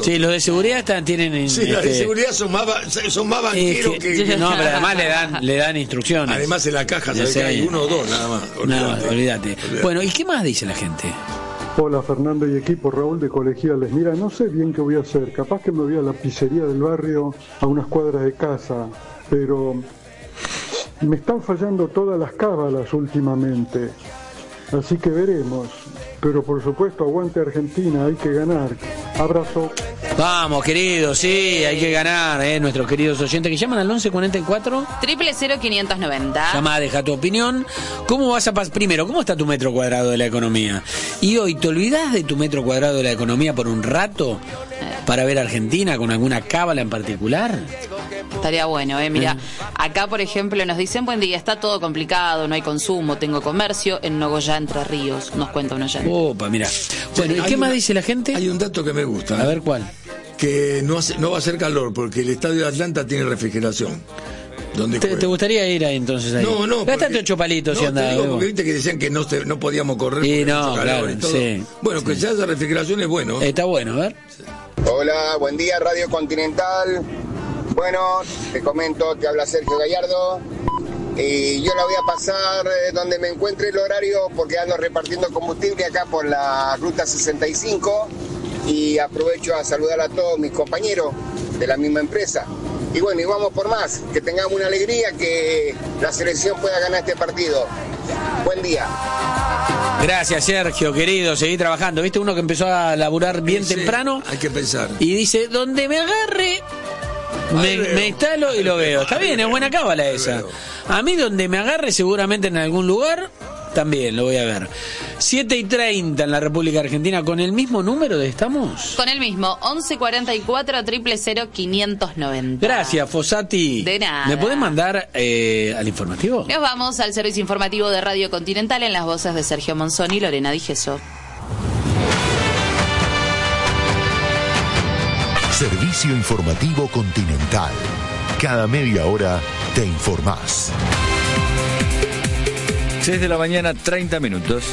Sí, los de seguridad tienen... Sí, los de seguridad son más banqueros que... No, pero además le dan instrucciones. Además en la caja se ve que hay uno o dos nada más. Olvídate. Bueno, ¿y qué más dice la gente? Hola Fernando y equipo, Raúl de Colegiales. Mira, no sé bien qué voy a hacer. Capaz que me voy a la pizzería del barrio a unas cuadras de casa, pero me están fallando todas las cábalas últimamente. Así que veremos. Pero por supuesto, aguante Argentina, hay que ganar. Abrazo. Vamos, queridos, sí, hay que ganar, nuestros queridos oyentes que llaman al 1144 000-590. Llama, deja tu opinión. ¿Cómo vas a primero, cómo está tu metro cuadrado de la economía? Y hoy, ¿te olvidás de tu metro cuadrado de la economía por un rato para ver Argentina con alguna cábala en particular? Estaría bueno, mira, acá por ejemplo nos dicen, buen día, está todo complicado, no hay consumo, tengo comercio en Nogoyá, Entre Ríos, nos cuenta un oyente. Opa, mira. Bueno, ¿y qué más dice la gente? Hay un dato que me gusta. A ver, ¿cuál? Que no va a hacer calor porque el estadio de Atlanta tiene refrigeración. ¿Te gustaría ir ahí entonces? Ahí? No. Gástate 8 palitos si andás. Porque viste que decían que no podíamos correr. Y no, claro, y todo. Sí. Bueno, que se haga refrigeración es bueno. Está bueno, a ver. Hola, buen día, Radio Continental. Bueno, te comento, te habla Sergio Gallardo. Y yo la voy a pasar donde me encuentre el horario porque ando repartiendo combustible acá por la Ruta 65 y aprovecho a saludar a todos mis compañeros de la misma empresa. Y bueno, y vamos por más, que tengamos una alegría, que la selección pueda ganar este partido. Buen día. Gracias, Sergio, querido, seguí trabajando. ¿Viste uno que empezó a laburar bien temprano? Hay que pensar. Y dice, donde me agarre... Me instalo y lo veo. Está bien, es buena cábala esa. A mí donde me agarre seguramente en algún lugar también lo voy a ver. 7:30 en la República Argentina. ¿Con el mismo número estamos? Con el mismo, 1144-000-590. Gracias, Fossati. De nada. ¿Me podés mandar al informativo? Nos vamos al servicio informativo de Radio Continental en las voces de Sergio Monzón y Lorena Digeso. Servicio Informativo Continental. Cada media hora te informás. 6 de la mañana, 30 minutos.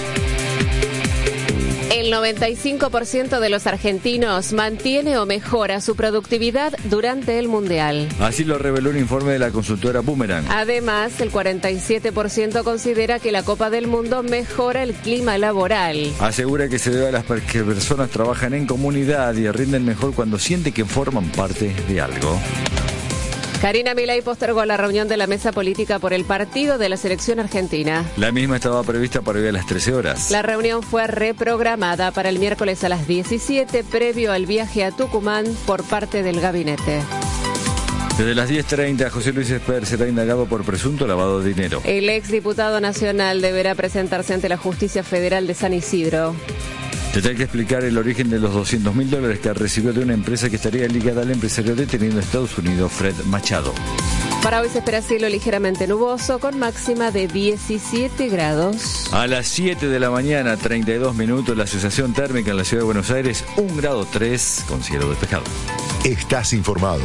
El 95% de los argentinos mantiene o mejora su productividad durante el Mundial. Así lo reveló un informe de la consultora Boomerang. Además, el 47% considera que la Copa del Mundo mejora el clima laboral. Asegura que se debe a las que personas trabajan en comunidad y rinden mejor cuando sienten que forman parte de algo. Karina Milei postergó la reunión de la mesa política por el partido de la selección argentina. La misma estaba prevista para hoy a las 13 horas. La reunión fue reprogramada para el miércoles a las 17, previo al viaje a Tucumán por parte del gabinete. Desde las 10:30, José Luis Esper será indagado por presunto lavado de dinero. El exdiputado nacional deberá presentarse ante la Justicia Federal de San Isidro. Tendrá que explicar el origen de los $200.000 que recibió de una empresa que estaría ligada al empresario detenido en Estados Unidos, Fred Machado. Para hoy se espera cielo ligeramente nuboso con máxima de 17 grados. A las 7 de la mañana, 32 minutos, la sensación térmica en la ciudad de Buenos Aires, 1,3 grados con cielo despejado. Estás informado.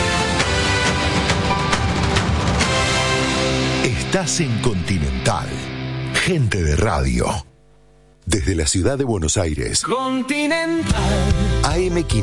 Estás en Continental. Gente de radio. Desde la ciudad de Buenos Aires. Continental. AM500.